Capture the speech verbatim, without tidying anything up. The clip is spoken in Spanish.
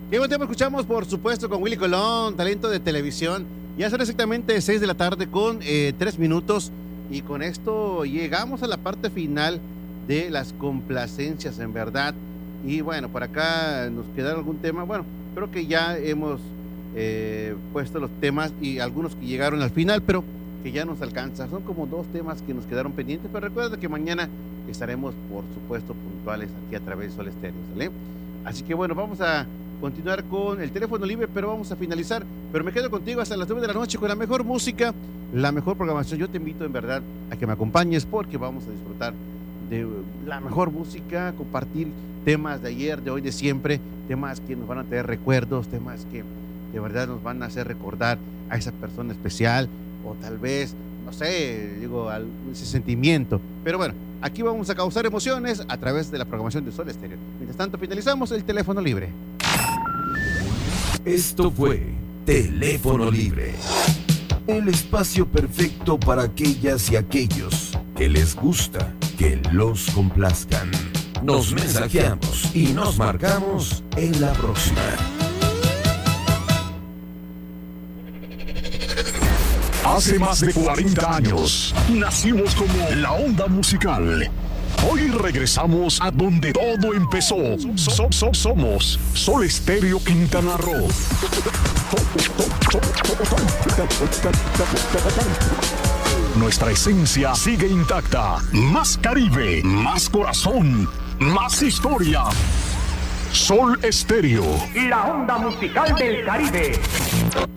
Qué buen tema escuchamos, por supuesto, con Willy Colón, talento de televisión. Ya son exactamente seis de la tarde con eh, tres minutos. Y con esto llegamos a la parte final de las complacencias, en verdad. Y bueno, por acá nos quedaron algún tema. Bueno, creo que ya hemos eh, puesto los temas y algunos que llegaron al final, pero que ya nos alcanza. Son como dos temas que nos quedaron pendientes, pero recuerda que mañana estaremos, por supuesto, puntuales aquí a través de Sol Estéreo, ¿sale? Así que bueno, vamos a continuar con el teléfono libre, pero vamos a finalizar. Pero me quedo contigo hasta las nueve de la noche con la mejor música, la mejor programación. Yo te invito en verdad a que me acompañes porque vamos a disfrutar de la mejor música, compartir temas de ayer, de hoy, de siempre, temas que nos van a traer recuerdos, temas que de verdad nos van a hacer recordar a esa persona especial o tal vez, no sé, digo, ese sentimiento. Pero bueno, aquí vamos a causar emociones a través de la programación de Sol Estéreo. Mientras tanto, finalizamos el teléfono libre. Esto fue Teléfono Libre, el espacio perfecto para aquellas y aquellos que les gusta que los complazcan. Nos mensajeamos y nos marcamos en la próxima. Hace más de cuarenta años nacimos como la onda musical. Hoy regresamos a donde todo empezó. So, so, somos Sol Estéreo Quintana Roo. Nuestra esencia sigue intacta. Más Caribe, más corazón, más historia. Sol Estéreo. La onda musical del Caribe.